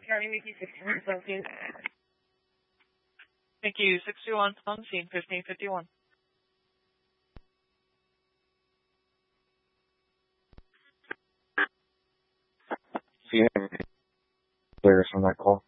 County, Mickey 6117. Thank you. 61 on scene, 1551. See him clear on that call.